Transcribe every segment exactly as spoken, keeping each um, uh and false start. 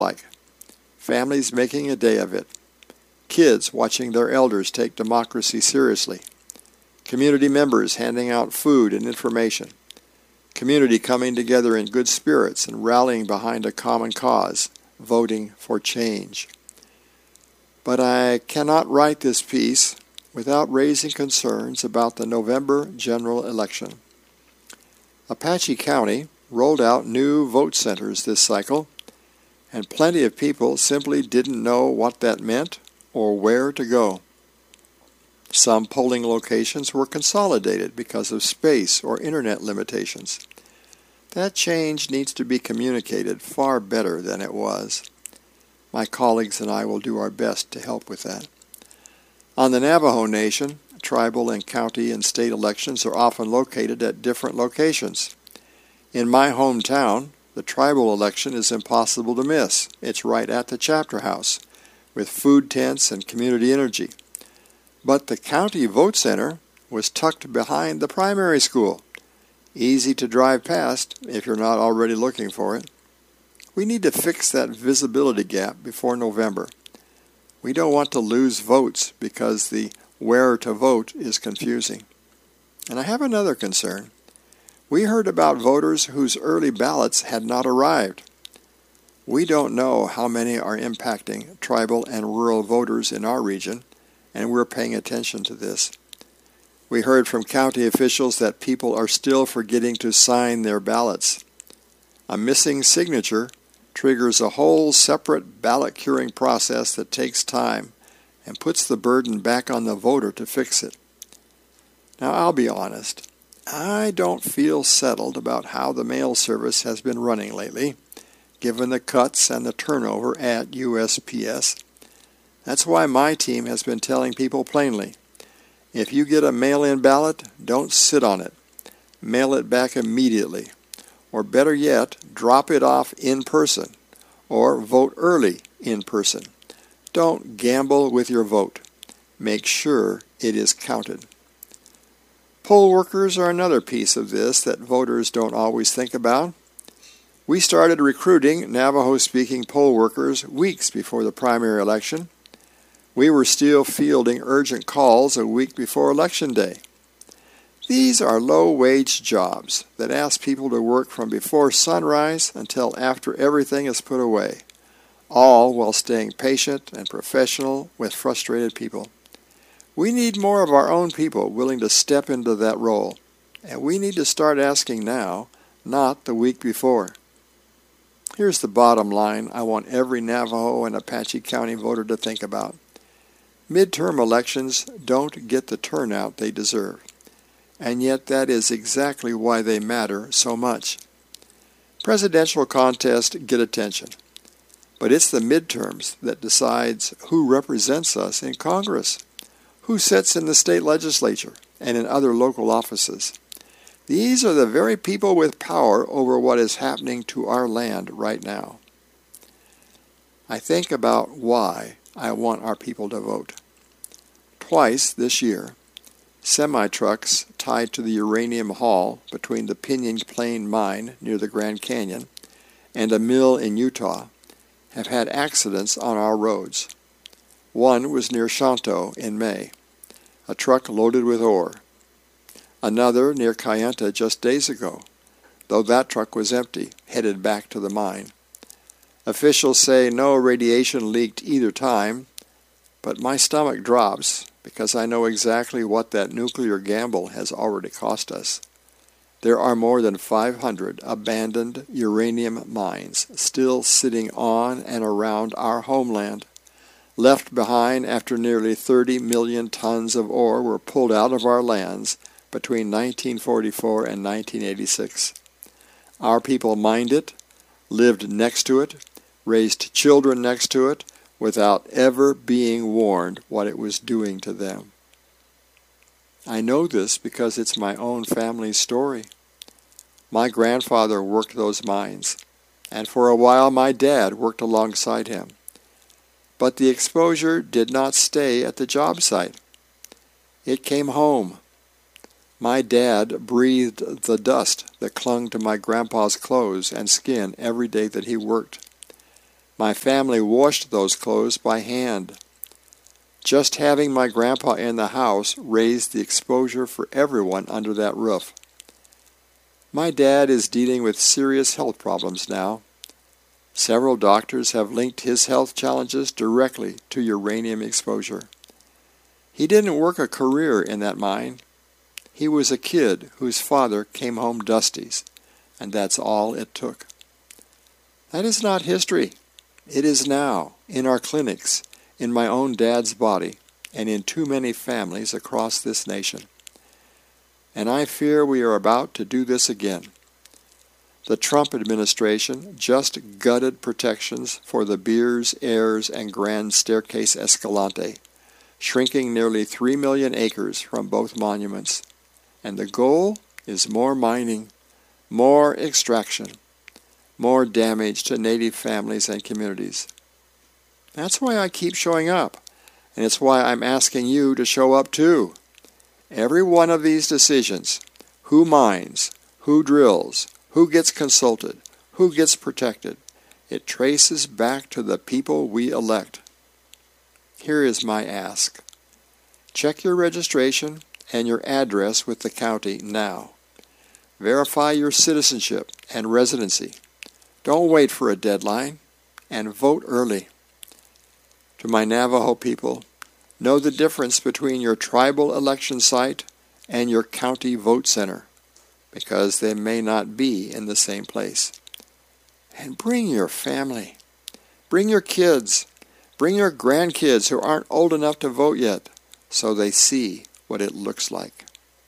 like. Families making a day of it. Kids watching their elders take democracy seriously. Community members handing out food and information. Community coming together in good spirits and rallying behind a common cause, voting for change. But I cannot write this piece without raising concerns about the November general election. Apache County rolled out new vote centers this cycle, and plenty of people simply didn't know what that meant or where to go. Some polling locations were consolidated because of space or internet limitations. That change needs to be communicated far better than it was. My colleagues and I will do our best to help with that. On the Navajo Nation, tribal and county and state elections are often located at different locations. In my hometown, the tribal election is impossible to miss. It's right at the chapter house, with food tents and community energy. But the county vote center was tucked behind the primary school. Easy to drive past if you're not already looking for it. We need to fix that visibility gap before November. We don't want to lose votes because the where to vote is confusing. And I have another concern. We heard about voters whose early ballots had not arrived. We don't know how many are impacting tribal and rural voters in our region, and we're paying attention to this. We heard from county officials that people are still forgetting to sign their ballots. A missing signature triggers a whole separate ballot curing process that takes time and puts the burden back on the voter to fix it. Now, I'll be honest. I don't feel settled about how the mail service has been running lately, given the cuts and the turnover at U S P S. That's why my team has been telling people plainly, if you get a mail-in ballot, don't sit on it. Mail it back immediately. Or better yet, drop it off in person, or vote early in person. Don't gamble with your vote. Make sure it is counted. Poll workers are another piece of this that voters don't always think about. We started recruiting Navajo-speaking poll workers weeks before the primary election. We were still fielding urgent calls a week before Election Day. These are low-wage jobs that ask people to work from before sunrise until after everything is put away, all while staying patient and professional with frustrated people. We need more of our own people willing to step into that role, and we need to start asking now, not the week before. Here's the bottom line I want every Navajo and Apache County voter to think about. Midterm elections don't get the turnout they deserve, and yet that is exactly why they matter so much. Presidential contests get attention, but it's the midterms that decides who represents us in Congress, who sits in the state legislature and in other local offices. These are the very people with power over what is happening to our land right now. I think about why I want our people to vote. Twice this year, semi-trucks tied to the uranium haul between the Pinyon Plain mine near the Grand Canyon and a mill in Utah have had accidents on our roads. One was near Shanto in May, a truck loaded with ore. Another near Kayenta just days ago, though that truck was empty, headed back to the mine. Officials say no radiation leaked either time, but my stomach drops because I know exactly what that nuclear gamble has already cost us. There are more than five hundred abandoned uranium mines still sitting on and around our homeland, left behind after nearly thirty million tons of ore were pulled out of our lands between nineteen forty-four and nineteen eighty-six. Our people mined it, lived next to it, raised children next to it, without ever being warned what it was doing to them. I know this because it's my own family's story. My grandfather worked those mines, and for a while my dad worked alongside him. But the exposure did not stay at the job site. It came home. My dad breathed the dust that clung to my grandpa's clothes and skin every day that he worked. My family washed those clothes by hand. Just having my grandpa in the house raised the exposure for everyone under that roof. My dad is dealing with serious health problems now. Several doctors have linked his health challenges directly to uranium exposure. He didn't work a career in that mine. He was a kid whose father came home dusties, and that's all it took. That is not history. It is now, in our clinics, in my own dad's body, and in too many families across this nation. And I fear we are about to do this again. The Trump administration just gutted protections for the Beers, Ayers, and Grand Staircase Escalante, shrinking nearly three million acres from both monuments. And the goal is more mining, more extraction, more damage to native families and communities. That's why I keep showing up, and it's why I'm asking you to show up too. Every one of these decisions, who mines, who drills, who gets consulted, who gets protected, it traces back to the people we elect. Here is my ask. Check your registration and your address with the county now. Verify your citizenship and residency. Don't wait for a deadline, and vote early. To my Navajo people, know the difference between your tribal election site and your county vote center, because they may not be in the same place. And bring your family. Bring your kids. Bring your grandkids who aren't old enough to vote yet, so they see what it looks like.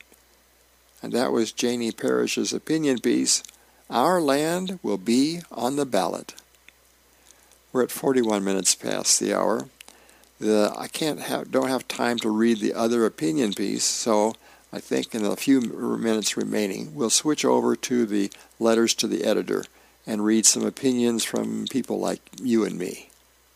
And that was Janie Parrish's opinion piece, Our Land Will Be on the Ballot. We're at forty-one minutes past the hour. The, I can't have, don't have time to read the other opinion piece, so I think in a few minutes remaining, we'll switch over to the letters to the editor and read some opinions from people like you and me.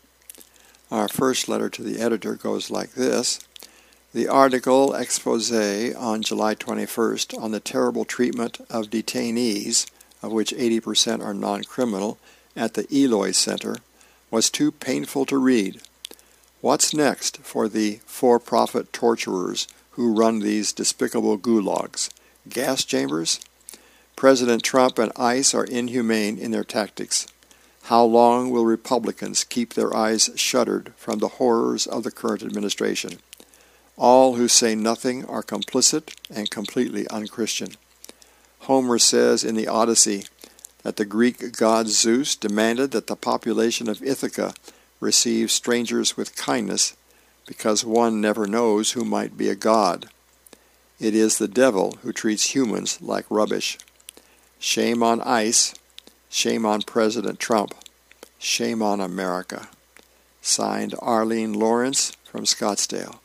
Our first letter to the editor goes like this. The article expose on July twenty-first on the terrible treatment of detainees, of which eighty percent are non-criminal, at the Eloy Center, was too painful to read. What's next for the for-profit torturers who run these despicable gulags? Gas chambers? President Trump and ICE are inhumane in their tactics. How long will Republicans keep their eyes shuttered from the horrors of the current administration? All who say nothing are complicit and completely unchristian. Homer says in the Odyssey that the Greek god Zeus demanded that the population of Ithaca receive strangers with kindness because one never knows who might be a god. It is the devil who treats humans like rubbish. Shame on ICE. Shame on President Trump. Shame on America. Signed, Arlene Lawrence from Scottsdale.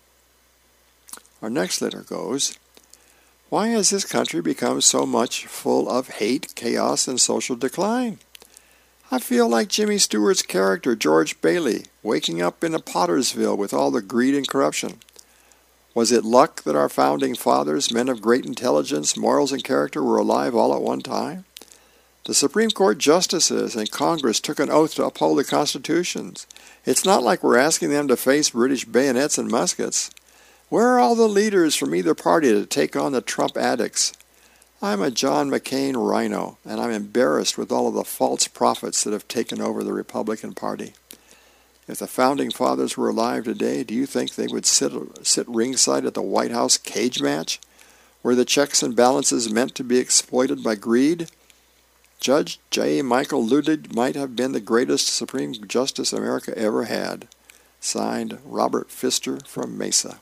Our next letter goes, Why has this country become so much full of hate, chaos, and social decline? I feel like Jimmy Stewart's character, George Bailey, waking up in a Pottersville with all the greed and corruption. Was it luck that our founding fathers, men of great intelligence, morals, and character, were alive all at one time? The Supreme Court justices and Congress took an oath to uphold the constitutions. It's not like we're asking them to face British bayonets and muskets. Where are all the leaders from either party to take on the Trump addicts? I'm a John McCain rhino, and I'm embarrassed with all of the false prophets that have taken over the Republican Party. If the Founding Fathers were alive today, do you think they would sit, sit ringside at the White House cage match? Were the checks and balances meant to be exploited by greed? Judge J. Michael Luttig might have been the greatest Supreme Justice America ever had. Signed, Robert Pfister from Mesa.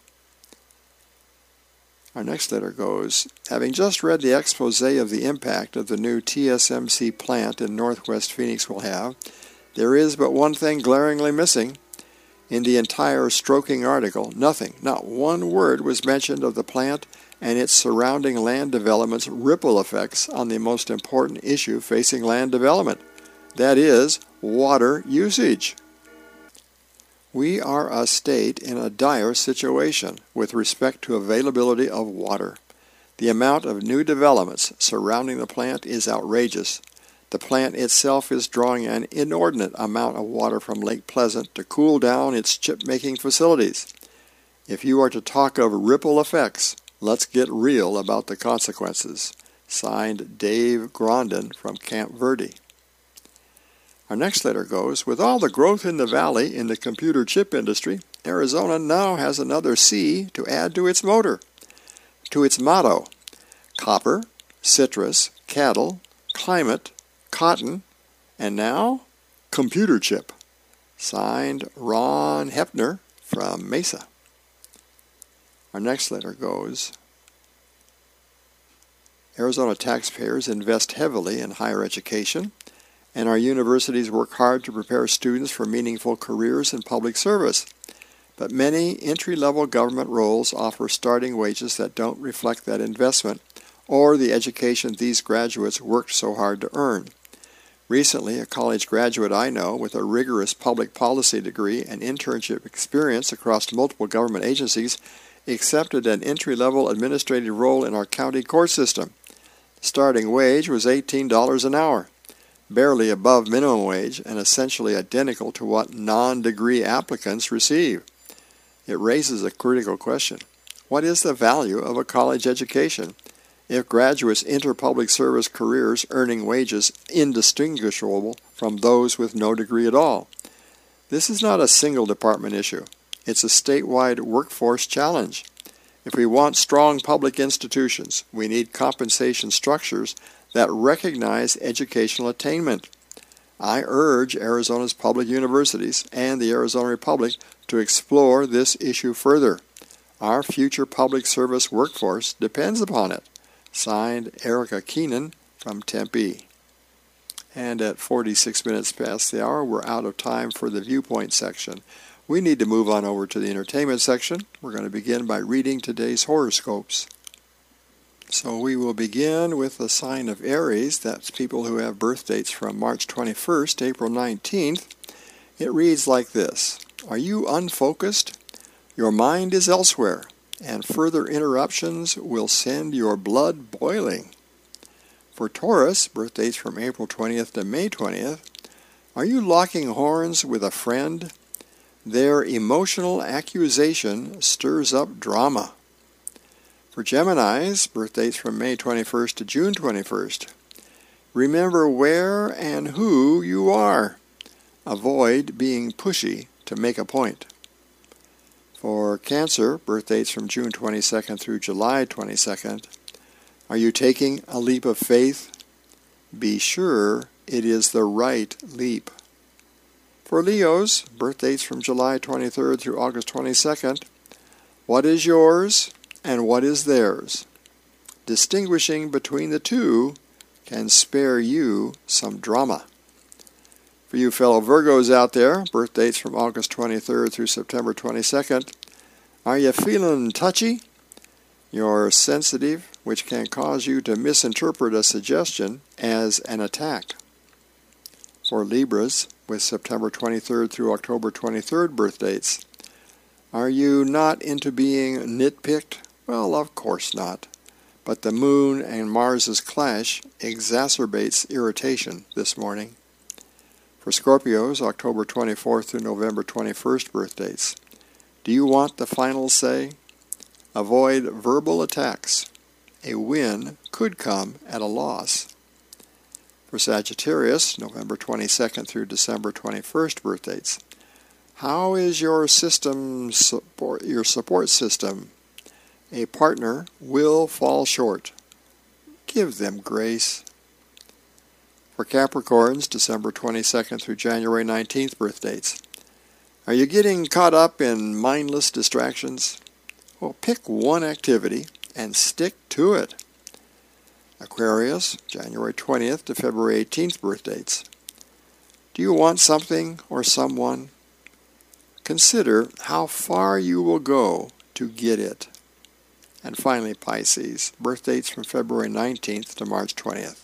Our next letter goes, Having just read the expose of the impact of the new T S M C plant in Northwest Phoenix will have, there is but one thing glaringly missing. In the entire stroking article, nothing, not one word was mentioned of the plant and its surrounding land development's ripple effects on the most important issue facing land development, that is, water usage. We are a state in a dire situation with respect to availability of water. The amount of new developments surrounding the plant is outrageous, The plant itself is drawing an inordinate amount of water from Lake Pleasant to cool down its chip-making facilities. If you are to talk of ripple effects, let's get real about the consequences. Signed, Dave Grondin from Camp Verde. Our next letter goes, with all the growth in the valley in the computer chip industry, Arizona now has another C to add to its motor, to its motto: copper, citrus, cattle, climate, cotton, and now computer chip. Signed, Ron Hepner from Mesa. Our next letter goes, Arizona taxpayers invest heavily in higher education, and our universities work hard to prepare students for meaningful careers in public service. But many entry-level government roles offer starting wages that don't reflect that investment or the education these graduates worked so hard to earn. Recently, a college graduate I know with a rigorous public policy degree and internship experience across multiple government agencies accepted an entry-level administrative role in our county court system. The starting wage was eighteen dollars an hour, barely above minimum wage and essentially identical to what non-degree applicants receive. It raises a critical question. What is the value of a college education if graduates enter public service careers earning wages indistinguishable from those with no degree at all? This is not a single department issue. It's a statewide workforce challenge. If we want strong public institutions, we need compensation structures that recognize educational attainment. I urge Arizona's public universities and the Arizona Republic to explore this issue further. Our future public service workforce depends upon it. Signed, Erica Keenan from Tempe. And at forty-six minutes past the hour, we're out of time for the viewpoint section. We need to move on over to the entertainment section. We're going to begin by reading today's horoscopes. So we will begin with the sign of Aries. That's people who have birth dates from March twenty-first to April nineteenth. It reads like this. Are you unfocused? Your mind is elsewhere, and further interruptions will send your blood boiling. For Taurus, birth dates from April twentieth to May twentieth, are you locking horns with a friend? Their emotional accusation stirs up drama. For Geminis, birth dates from May twenty-first to June twenty-first, remember where and who you are. Avoid being pushy to make a point. For Cancer, birth dates from June twenty-second through July twenty-second, are you taking a leap of faith? Be sure it is the right leap. For Leos, birth dates from July twenty-third through August twenty-second, what is yours and what is theirs? Distinguishing between the two can spare you some drama. For you fellow Virgos out there, birth dates from August twenty-third through September twenty-second, are you feeling touchy? You're sensitive, which can cause you to misinterpret a suggestion as an attack. For Libras, with September twenty-third through October twenty-third birth dates, are you not into being nitpicked? Well, of course not. But the Moon and Mars's clash exacerbates irritation this morning. For Scorpios, October twenty-fourth through November twenty-first birth dates, do you want the final say? Avoid verbal attacks. A win could come at a loss. For Sagittarius, November twenty-second through December twenty-first birth dates, how is your system support, your support system? A partner will fall short. Give them grace. For Capricorns, December twenty-second through January nineteenth birth dates, are you getting caught up in mindless distractions? Well, pick one activity and stick to it. Aquarius, January twentieth to February eighteenth birth dates, do you want something or someone? Consider how far you will go to get it. And finally, Pisces, birth dates from February nineteenth to March twentieth.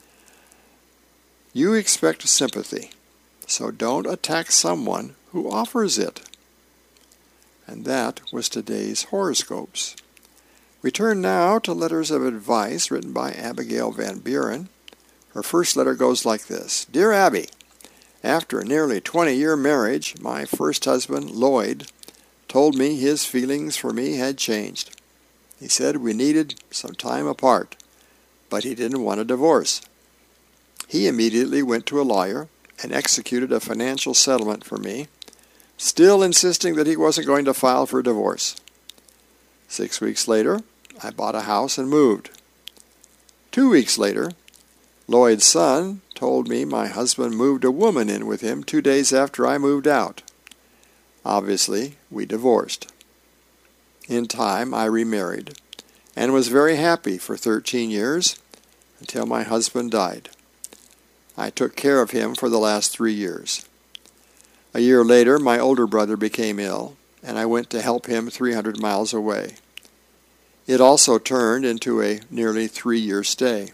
You expect sympathy, so don't attack someone who offers it. And that was today's horoscopes. We turn now to letters of advice written by Abigail Van Buren. Her first letter goes like this. Dear Abby, after a nearly twenty-year marriage, my first husband, Lloyd, told me his feelings for me had changed. He said we needed some time apart, but he didn't want a divorce. He immediately went to a lawyer and executed a financial settlement for me, still insisting that he wasn't going to file for divorce. Six weeks later, I bought a house and moved. Two weeks later, Lloyd's son told me my husband moved a woman in with him two days after I moved out. Obviously, we divorced. In time, I remarried and was very happy for thirteen years until my husband died. I took care of him for the last three years. A year later, my older brother became ill, and I went to help him three hundred miles away. It also turned into a nearly three-year stay.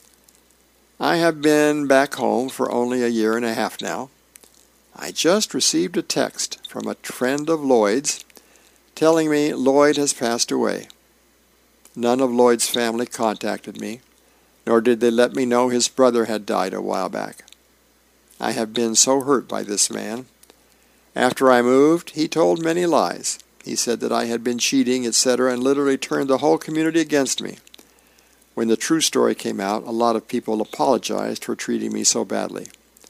I have been back home for only a year and a half now. I just received a text from a friend of Lloyd's telling me Lloyd has passed away. None of Lloyd's family contacted me, nor did they let me know his brother had died a while back. I have been so hurt by this man. After I moved, he told many lies. He said that I had been cheating, et cetera, and literally turned the whole community against me. When the true story came out, a lot of people apologized for treating me so badly.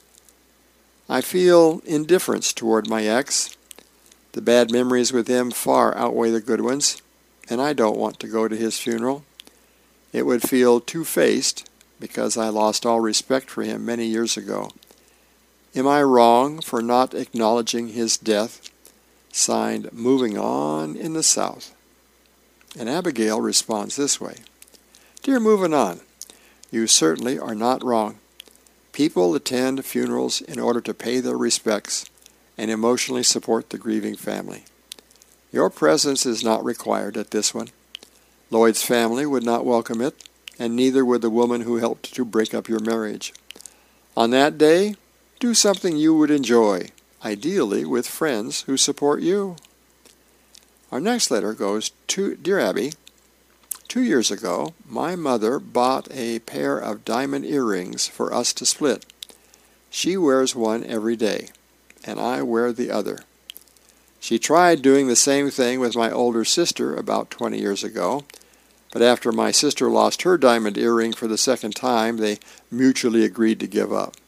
I feel indifference toward my ex. The bad memories with him far outweigh the good ones, and I don't want to go to his funeral. It would feel two-faced because I lost all respect for him many years ago. Am I wrong for not acknowledging his death? Signed, Moving On in the South. And Abigail responds this way. Dear Moving On, you certainly are not wrong. People attend funerals in order to pay their respects and emotionally support the grieving family. Your presence is not required at this one. Lloyd's family would not welcome it, and neither would the woman who helped to break up your marriage. On that day, do something you would enjoy, ideally with friends who support you. Our next letter goes to Dear Abby, two years ago, my mother bought a pair of diamond earrings for us to split. She wears one every day, and I wear the other. She tried doing the same thing with my older sister about twenty years ago, but after my sister lost her diamond earring for the second time, they mutually agreed to give up.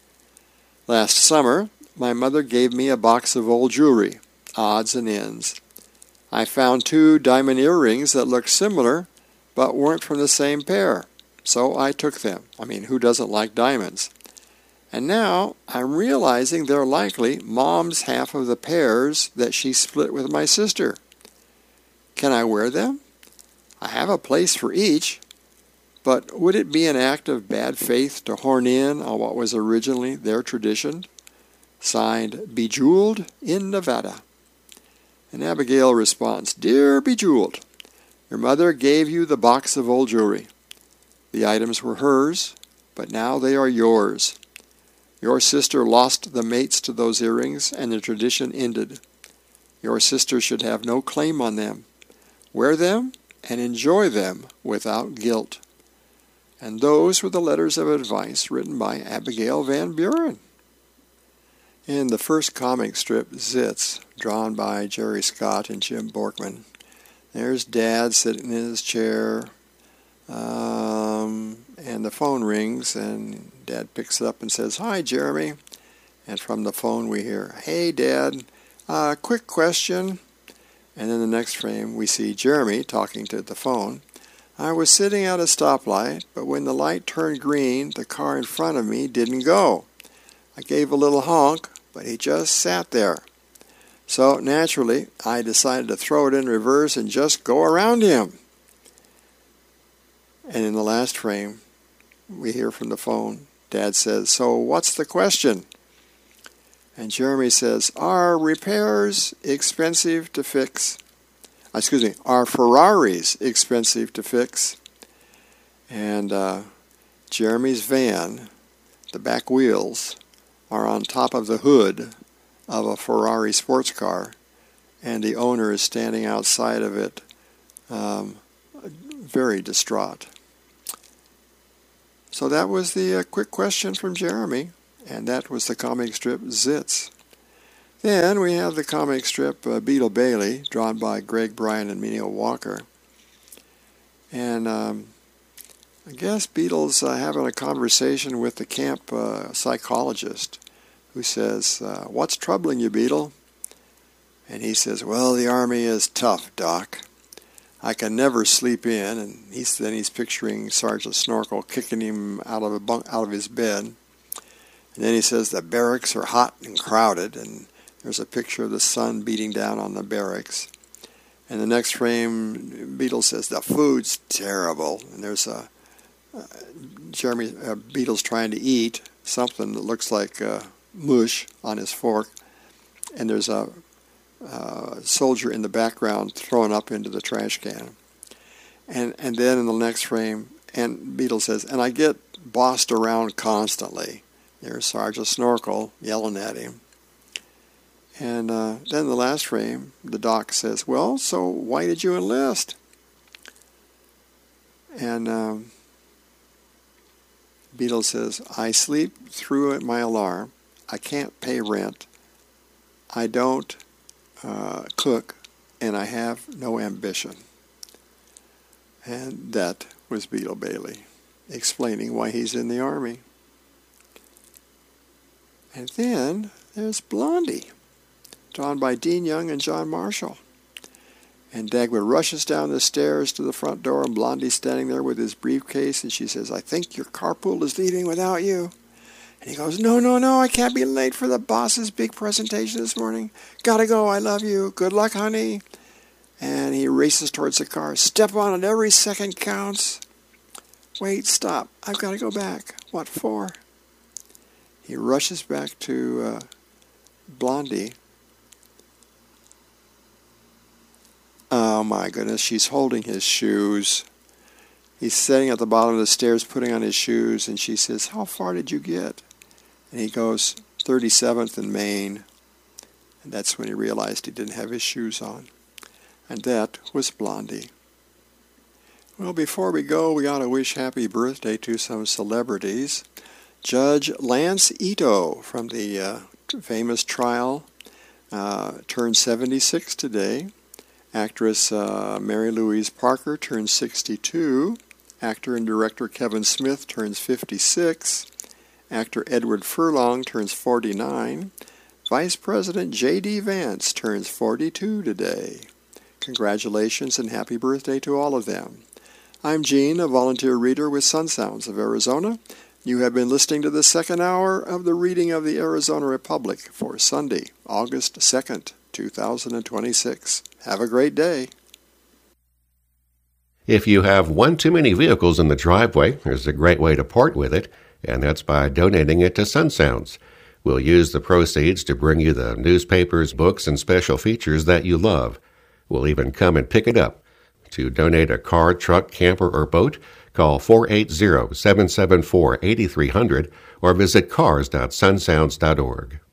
Last summer, my mother gave me a box of old jewelry, odds and ends. I found two diamond earrings that looked similar, but weren't from the same pair, so I took them. I mean, who doesn't like diamonds? And now I'm realizing they're likely Mom's half of the pairs that she split with my sister. Can I wear them? I have a place for each, but would it be an act of bad faith to horn in on what was originally their tradition? Signed, Bejeweled in Nevada. And Abigail responds, Dear Bejeweled, your mother gave you the box of old jewelry. The items were hers, but now they are yours. Your sister lost the mates to those earrings, and the tradition ended. Your sister should have no claim on them. Wear them and enjoy them without guilt. And those were the letters of advice written by Abigail Van Buren. In the first comic strip, Zits, drawn by Jerry Scott and Jim Borkman, there's Dad sitting in his chair, um, and the phone rings, and Dad picks it up and says, Hi, Jeremy. And from the phone we hear, Hey, Dad, uh, quick question. And in the next frame, we see Jeremy talking to the phone. I was sitting at a stoplight, but when the light turned green, the car in front of me didn't go. I gave a little honk, but he just sat there. So, naturally, I decided to throw it in reverse and just go around him. And in the last frame, we hear from the phone, Dad says, So what's the question? And Jeremy says, Are repairs expensive to fix? Excuse me, are Ferraris expensive to fix? And uh, Jeremy's van, the back wheels, are on top of the hood of a Ferrari sports car, and the owner is standing outside of it, um, very distraught. So that was the uh, quick question from Jeremy, and that was the comic strip Zits. Then we have the comic strip uh, Beetle Bailey, drawn by Greg Bryan and Minio Walker. And um, I guess Beetle's uh, having a conversation with the camp uh, psychologist, who says, uh, "What's troubling you, Beetle?" And he says, "Well, the Army is tough, Doc. I can never sleep in." And he's, then he's picturing Sergeant Snorkel kicking him out of a bunk, out of his bed. And then he says, "The barracks are hot and crowded," and there's a picture of the sun beating down on the barracks. And the next frame, Beetle says, "The food's terrible." And there's a uh, Jeremy uh, Beetle's trying to eat something that looks like uh, mush on his fork, and there's a uh, soldier in the background thrown up into the trash can. And and then in the next frame, and Beetle says, "And I get bossed around constantly." There's Sergeant Snorkel yelling at him. And uh, then the last frame, the doc says, "Well, so why did you enlist?" And um, Beetle says, "I sleep through my alarm. I can't pay rent. I don't uh, cook, and I have no ambition." And that was Beetle Bailey, explaining why he's in the Army. And then there's Blondie, drawn by Dean Young and John Marshall. And Dagwood rushes down the stairs to the front door, and Blondie's standing there with his briefcase, and she says, "I think your carpool is leaving without you." And he goes, "No, no, no, I can't be late for the boss's big presentation this morning. Gotta go, I love you. Good luck, honey." And he races towards the car. "Step on it, every second counts." "Wait, stop, I've got to go back." "What for?" He rushes back to uh, Blondie. Oh my goodness, she's holding his shoes. He's sitting at the bottom of the stairs putting on his shoes, and she says, "How far did you get?" And he goes, thirty-seventh in Maine. And that's when he realized he didn't have his shoes on. And that was Blondie. Well, before we go, we ought to wish happy birthday to some celebrities. Judge Lance Ito from the uh, famous trial uh, turned seventy-six today. Actress uh, Mary Louise Parker turns sixty-two. Actor and director Kevin Smith turns fifty-six. Actor Edward Furlong turns forty-nine. Vice President J D Vance turns forty-two today. Congratulations and happy birthday to all of them. I'm Gene, a volunteer reader with Sun Sounds of Arizona. You have been listening to the second hour of the reading of the Arizona Republic for Sunday, August second, two thousand twenty-six. Have a great day. If you have one too many vehicles in the driveway, there's a great way to part with it, and that's by donating it to Sun Sounds. We'll use the proceeds to bring you the newspapers, books, and special features that you love. We'll even come and pick it up. To donate a car, truck, camper, or boat, call four eight zero, seven seven four, eight three zero zero or visit cars dot sun sounds dot org.